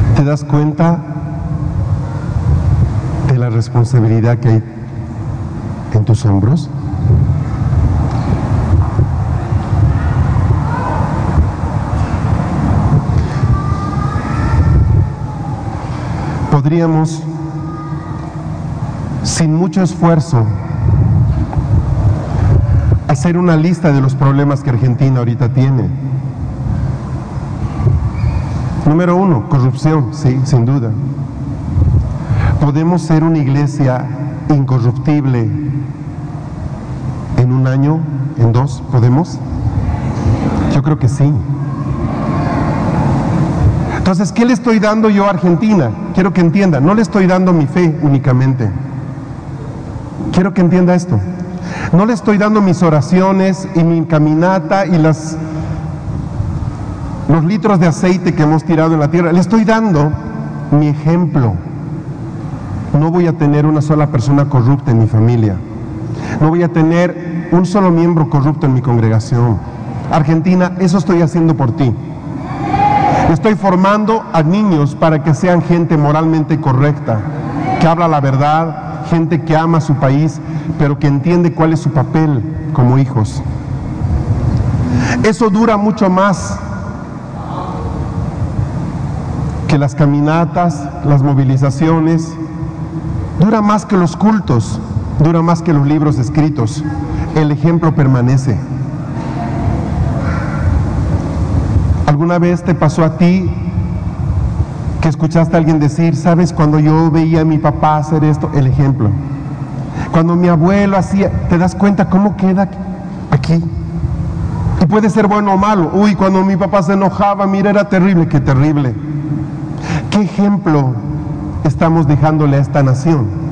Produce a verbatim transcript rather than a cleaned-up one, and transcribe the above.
¿Te das cuenta de la responsabilidad que hay en tus hombros? Podríamos, sin mucho esfuerzo, hacer una lista de los problemas que Argentina ahorita tiene. Número uno, corrupción, sí, sin duda. ¿Podemos ser una iglesia incorruptible en un año, en dos? ¿Podemos? Yo creo que sí. Entonces, ¿qué le estoy dando yo a Argentina? Quiero que entienda, no le estoy dando mi fe únicamente. Quiero que entienda esto. No le estoy dando mis oraciones y mi caminata y las, los litros de aceite que hemos tirado en la tierra. Le estoy dando mi ejemplo. No voy a tener una sola persona corrupta en mi familia. No voy a tener un solo miembro corrupto en mi congregación. Argentina, eso estoy haciendo por ti. Estoy formando a niños para que sean gente moralmente correcta, que habla la verdad, gente que ama a su país, pero que entiende cuál es su papel como hijos. Eso dura mucho más que las caminatas, las movilizaciones, dura más que los cultos, dura más que los libros escritos. El ejemplo permanece. ¿Alguna vez te pasó a ti que escuchaste a alguien decir, sabes, cuando yo veía a mi papá hacer esto? El ejemplo. Cuando mi abuelo hacía, ¿te das cuenta cómo queda aquí? Y puede ser bueno o malo. Uy, cuando mi papá se enojaba, mira, era terrible. Qué terrible. ¿Qué ejemplo estamos dejándole a esta nación?